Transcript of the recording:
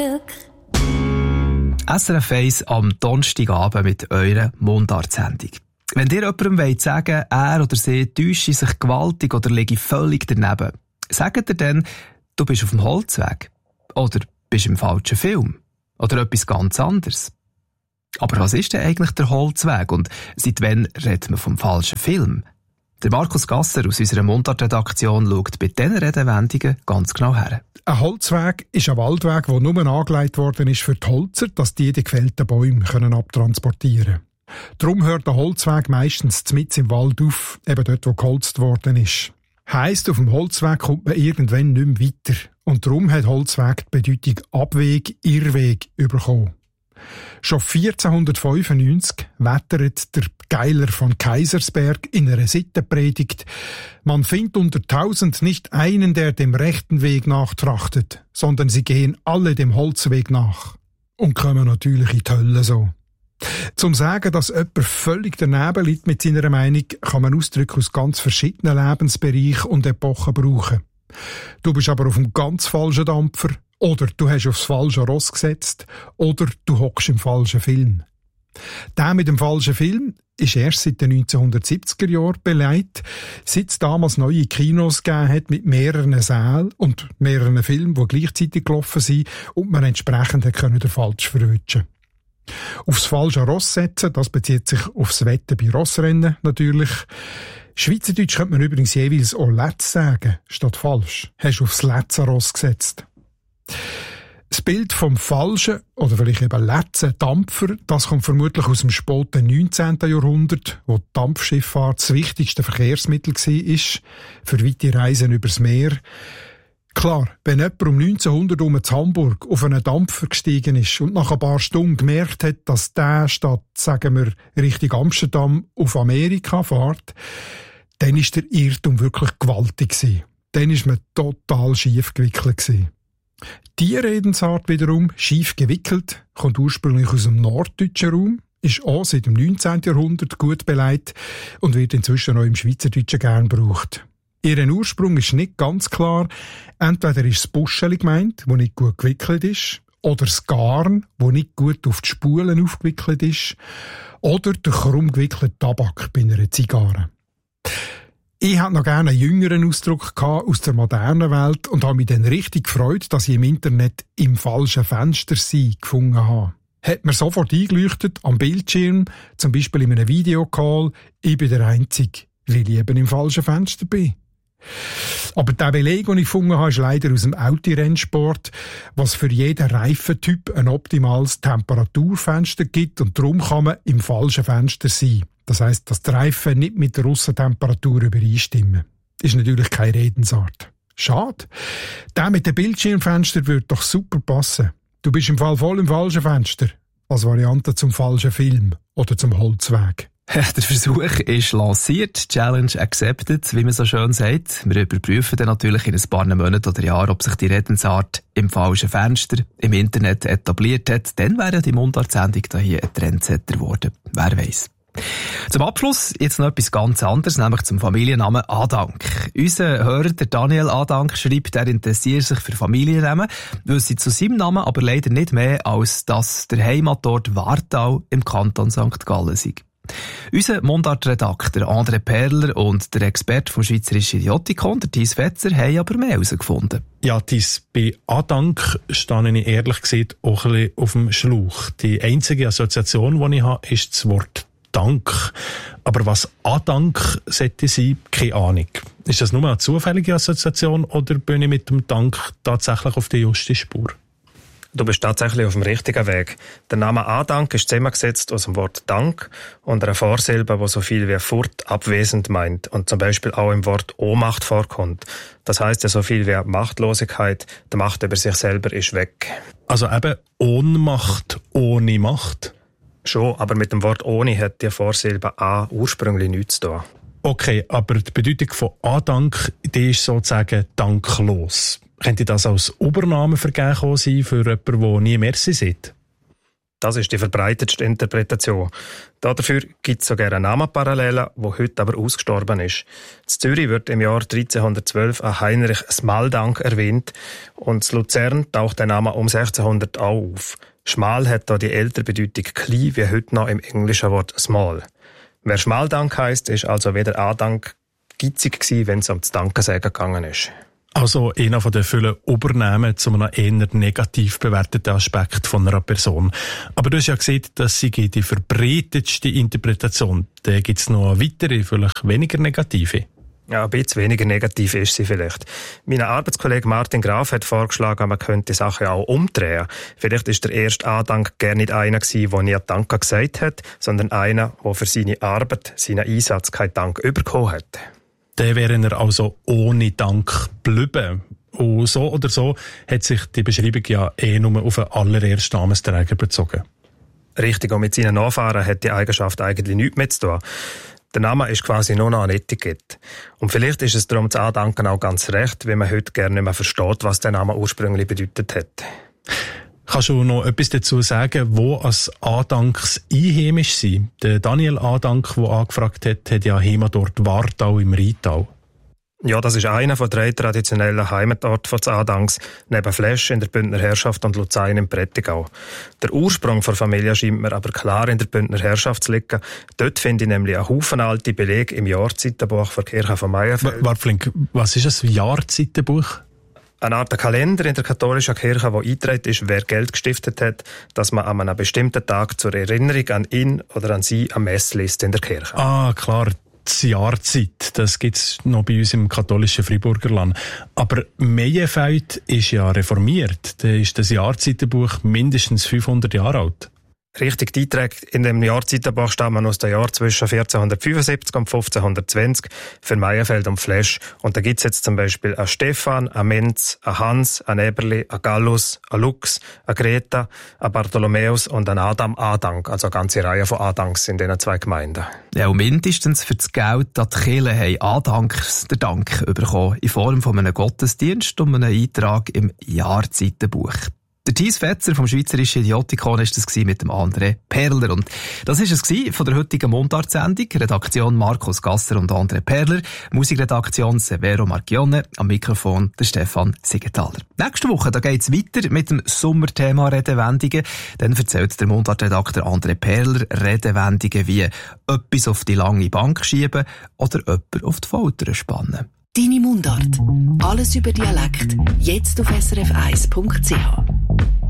SRF 1 am Donnerstagabend mit eurer Mundart-Sendung. Wenn ihr jemandem sagen wollt, er oder sie täusche sich gewaltig oder liege völlig daneben, sagt ihr dann, du bist auf dem Holzweg? Oder bist im falschen Film? Oder etwas ganz anderes? Aber was ist denn eigentlich der Holzweg und seit wann redet man vom falschen Film? Der Markus Gasser aus unserer Mundart-Redaktion schaut bei diesen Redewendungen ganz genau her. Ein Holzweg ist ein Waldweg, der nur angelegt worden ist für die Holzer, dass die gefällten Bäume abtransportieren können. Darum hört der Holzweg meistens mitten im Wald auf, eben dort, wo geholzt worden ist. Heisst, auf dem Holzweg kommt man irgendwann nicht mehr weiter. Und darum hat Holzweg die Bedeutung Abweg, Irrweg bekommen. Schon 1495 wettert der Geiler von Kaisersberg in einer Sittenpredigt: Man findet unter 1000 nicht einen, der dem rechten Weg nachtrachtet, sondern sie gehen alle dem Holzweg nach. Und kommen natürlich in die Hölle so. Zum sagen, dass jemand völlig daneben liegt mit seiner Meinung, kann man Ausdrücke aus ganz verschiedenen Lebensbereichen und Epochen brauchen. Du bist aber auf einem ganz falschen Dampfer, oder du hast aufs falsche Ross gesetzt, oder du hockst im falschen Film. Der mit dem falschen Film ist erst seit den 1970er Jahren belegt, seit es damals neue Kinos gegeben hat mit mehreren Sälen und mehreren Filmen, die gleichzeitig gelaufen sind und man entsprechend den falsch verwünschen. Aufs falsche Ross setzen, das bezieht sich aufs Wetten bei Rossrennen natürlich. Schweizerdeutsch könnte man übrigens jeweils auch Letz sagen, statt falsch. Hast du aufs letzte Ross gesetzt. Das Bild vom falschen, oder vielleicht eben letzten Dampfer, das kommt vermutlich aus dem späten 19. Jahrhundert, wo die Dampfschifffahrt das wichtigste Verkehrsmittel war, für weite Reisen übers Meer. Klar, wenn jemand um 1900 in Hamburg auf einen Dampfer gestiegen ist und nach ein paar Stunden gemerkt hat, dass der statt, sagen wir, Richtung Amsterdam auf Amerika fährt, dann ist der Irrtum wirklich gewaltig gewesen. Dann ist man total schief gewickelt gewesen. Die Redensart wiederum, schief gewickelt, kommt ursprünglich aus dem norddeutschen Raum, ist auch seit dem 19. Jahrhundert gut belegt und wird inzwischen auch im Schweizerdeutschen gern gebraucht. Ihren Ursprung ist nicht ganz klar. Entweder ist das Buscheli gemeint, das nicht gut gewickelt ist, oder das Garn, das nicht gut auf die Spulen aufgewickelt ist, oder der krumm gewickelte Tabak bei einer Zigarre. Ich hatte noch gerne einen jüngeren Ausdruck aus der modernen Welt und habe mich dann richtig gefreut, dass ich im Internet «im falschen Fenster sein» gefunden habe. Hat mir sofort eingeleuchtet am Bildschirm, zum Beispiel in einem Videocall, ich bin der Einzige, weil ich eben im falschen Fenster bin. Aber der Beleg, den ich gefunden habe, ist leider aus dem Autorennsport, was für jeden Reifentyp ein optimales Temperaturfenster gibt und darum kann man im falschen Fenster sein. Das heisst, dass die Reifen nicht mit der Aussentemperatur übereinstimmen. Ist natürlich keine Redensart. Schade. Der mit dem Bildschirmfenster würde doch super passen. Du bist im Fall voll im falschen Fenster. Als Variante zum falschen Film oder zum Holzweg. Der Versuch ist lanciert, Challenge accepted, wie man so schön sagt. Wir überprüfen dann natürlich in ein paar Monaten oder Jahren, ob sich die Redensart im falschen Fenster im Internet etabliert hat. Dann wäre die Mundart-Sendung hier ein Trendsetter geworden. Wer weiss. Zum Abschluss jetzt noch etwas ganz anderes, nämlich zum Familiennamen Adank. Unser Hörer, der Daniel Adank, schreibt, er interessiert sich für Familiennamen, wüsste zu seinem Namen aber leider nicht mehr, als dass der Heimatort Wartau im Kanton St. Gallen sei. Unser Mundart-Redakteur André Perler und der Experte vom Schweizerischen Idiotikon, der Thies Fetzer, haben aber mehr herausgefunden. Ja, Thies, bei Adank stehe ich ehrlich gesagt auch ein bisschen auf dem Schlauch. Die einzige Assoziation, die ich habe, ist das Wort Dank. Aber was Adank sollte sein, keine Ahnung. Ist das nur eine zufällige Assoziation oder bin ich mit dem Dank tatsächlich auf der justen Spur? Du bist tatsächlich auf dem richtigen Weg. Der Name Adank ist zusammengesetzt aus dem Wort Dank und einer Vorsilbe, die so viel wie fort, abwesend meint und zum Beispiel auch im Wort Ohnmacht vorkommt. Das heisst ja so viel wie Machtlosigkeit, die Macht über sich selber ist weg. Also eben Ohnmacht ohne Macht? Schon, aber mit dem Wort ohne hat die Vorsilbe A ursprünglich nichts zu tun. Okay, aber die Bedeutung von Adank, die ist sozusagen danklos. Könnte das als Übernahme vergeben sein für jemanden, der nie Merci sagt? Das ist die verbreitetste Interpretation. Dafür gibt es sogar eine Namenparallele, die heute aber ausgestorben ist. In Zürich wird im Jahr 1312 ein Heinrich Smaldank erwähnt und in Luzern taucht der Name um 1600 auch auf. Schmal hat da die ältere Bedeutung klein, wie heute noch im englischen Wort small. Wer Schmaldank heisst, ist also weder Andank gitzig gewesen, wenn es um das Dankensagen gegangen ist. Also einer von den vielen Übernahmen zu einem eher negativ bewerteten Aspekt von einer Person. Aber du hast ja gesehen, dass sie die verbreitetste Interpretation. Da gibt es noch eine weitere, vielleicht weniger negative. Ja, ein bisschen weniger negativ ist sie vielleicht. Mein Arbeitskollege Martin Graf hat vorgeschlagen, man könnte die Sache auch umdrehen. Vielleicht ist der erste Andank gar nicht einer gewesen, der nie Danke gesagt hat, sondern einer, der für seine Arbeit, seinen Einsatz keinen Dank bekommen hat. Dann wären er also ohne Dank geblieben. Und so oder so hat sich die Beschreibung ja nur auf den allerersten Namensträger bezogen. Richtig, und mit seinen Nachfahren hat die Eigenschaft eigentlich nichts mehr zu tun. Der Name ist quasi nur noch ein Etikett. Und vielleicht ist es darum zu Andanken auch ganz recht, wenn man heute gerne nicht mehr versteht, was der Name ursprünglich bedeutet hat. Kannst du noch etwas dazu sagen, wo als Andanks einheimisch sind? Der Daniel Adank, der angefragt hat ja Heimatort Wartau im Rheintal. Ja, das ist einer von 3 traditionellen Heimatorten von Adanks, neben Flesch in der Bündner Herrschaft und Luzern im Prättigau. Der Ursprung der Familie scheint mir aber klar in der Bündner Herrschaft zu liegen. Dort finde ich nämlich einen Haufen alte Belege im Jahrzeitenbuch der Kirche von Meierfeld. Warte, Flink, was ist das Jahrzeitenbuch? Eine Art Kalender in der katholischen Kirche, wo eingetragen ist, wer Geld gestiftet hat, dass man an einem bestimmten Tag zur Erinnerung an ihn oder an sie eine Messe liest in der Kirche. Ah, klar. Die Jahrzeit, das gibt's noch bei uns im katholischen Friburgerland. Aber Meyenfeld ist ja reformiert. Da ist das Jahrzeitenbuch mindestens 500 Jahre alt. Richtig, die Einträge in dem Jahrzeitenbuch stammen aus dem Jahr zwischen 1475 und 1520 für Meyenfeld und Flesch. Und da gibt's jetzt zum Beispiel einen Stefan, einen Menz, einen Hans, einen Eberli, einen Gallus, einen Lux, einen Greta, einen Bartholomäus und einen Adam Adank. Also eine ganze Reihe von Adanks in diesen 2 Gemeinden. Ja, und mindestens für das Geld an die Kirche haben Adanks den Dank bekommen in Form von einem Gottesdienst und einem Eintrag im Jahrzeitenbuch. Der Thies Fetzer vom Schweizerischen Idiotikon war das mit dem André Perler. Und das war es von der heutigen Mundart-Sendung. Redaktion Markus Gasser und André Perler. Musikredaktion Severo Marchione. Am Mikrofon der Stefan Siegenthaler. Nächste Woche geht es weiter mit dem Sommerthema Redewendungen. Dann erzählt der Mundart-Redakteur André Perler Redewendungen wie etwas auf die lange Bank schieben oder jemand auf die Folter spannen. Deine Mundart. Alles über Dialekt. Jetzt auf srf1.ch.